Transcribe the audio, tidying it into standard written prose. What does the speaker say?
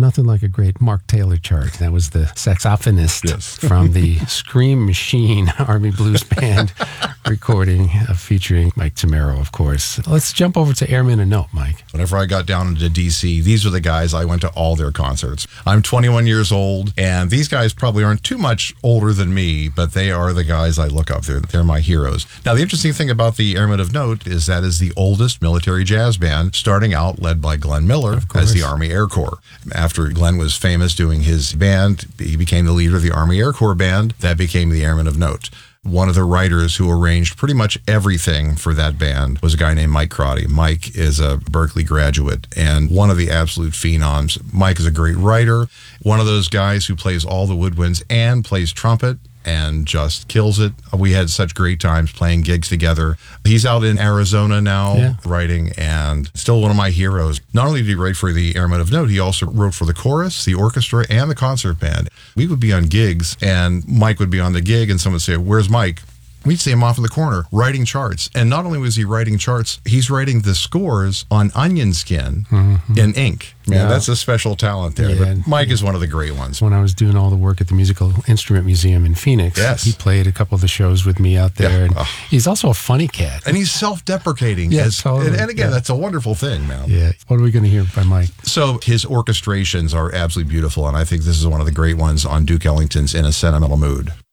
Nothing like a great Mark Taylor chart. That was the saxophonist from the Scream Machine Army Blues Band recording featuring Mike Tamero, of course. Let's jump over to Airmen a Note, Mike. Whenever I got down into D.C., these were the guys, I went to all their concerts. I'm 21 years old, and these guys probably aren't too much older than me, but they are the guys I look up to. They're my heroes. Now, the interesting thing about the Airmen of Note is that is the oldest military jazz band, starting out led by Glenn Miller as the Army Air Corps. After Glenn was famous doing his band, he became the leader of the Army Air Corps band. That became the Airmen of Note. One of the writers who arranged pretty much everything for that band was a guy named Mike Crotty. Mike is a Berkeley graduate and one of the absolute phenoms. Mike is a great writer, one of those guys who plays all the woodwinds and plays trumpet and just kills it. We had such great times playing gigs together. He's out in Arizona now writing, and still one of my heroes. Not only did he write for the Airmen of Note, he also wrote for the chorus, the orchestra, and the concert band. We would be on gigs, and Mike would be on the gig, and someone would say, "Where's Mike?" We'd see him off in the corner writing charts. And not only was he writing charts, he's writing the scores on onion skin in ink. Man, that's a special talent there. But Mike is one of the great ones. When I was doing all the work at the Musical Instrument Museum in Phoenix, he played a couple of the shows with me out there. And he's also a funny cat. And he's self-deprecating. Totally. And again, that's a wonderful thing, man. Yeah. What are we going to hear by Mike? So his orchestrations are absolutely beautiful. And I think this is one of the great ones on Duke Ellington's In a Sentimental Mood.